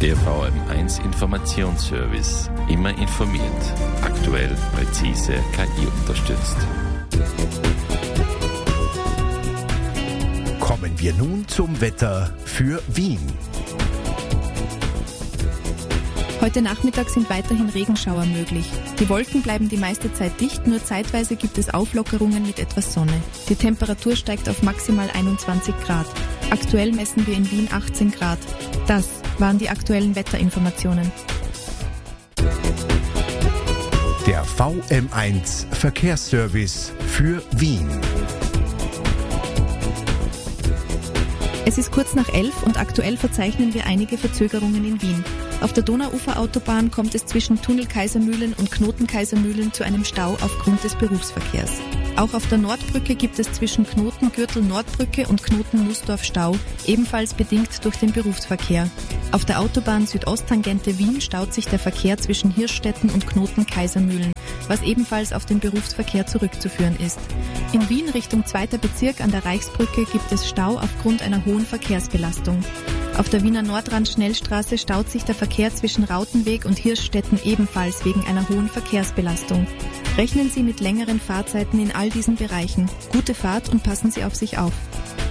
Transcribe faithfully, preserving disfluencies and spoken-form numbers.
Der V M eins Informationsservice. Immer informiert. Aktuell, präzise, K I unterstützt. Kommen wir nun zum Wetter für Wien. Heute Nachmittag sind weiterhin Regenschauer möglich. Die Wolken bleiben die meiste Zeit dicht, nur zeitweise gibt es Auflockerungen mit etwas Sonne. Die Temperatur steigt auf maximal einundzwanzig Grad. Aktuell messen wir in Wien achtzehn Grad. Das waren die aktuellen Wetterinformationen. Der V M eins Verkehrsservice für Wien. Es ist kurz nach elf und aktuell verzeichnen wir einige Verzögerungen in Wien. Auf der Donauuferautobahn kommt es zwischen Tunnel Kaisermühlen und Knoten Kaisermühlen zu einem Stau aufgrund des Berufsverkehrs. Auch auf der Nordbrücke gibt es zwischen Knoten Gürtel Nordbrücke und Knoten Nussdorf Stau, ebenfalls bedingt durch den Berufsverkehr. Auf der Autobahn Südosttangente Wien staut sich der Verkehr zwischen Hirschstetten und Knoten Kaisermühlen, was ebenfalls auf den Berufsverkehr zurückzuführen ist. In Wien Richtung zweiter Bezirk an der Reichsbrücke gibt es Stau aufgrund einer hohen Verkehrsbelastung. Auf der Wiener Nordrand-Schnellstraße staut sich der Verkehr zwischen Rautenweg und Hirschstetten ebenfalls wegen einer hohen Verkehrsbelastung. Rechnen Sie mit längeren Fahrzeiten in all diesen Bereichen. Gute Fahrt und passen Sie auf sich auf.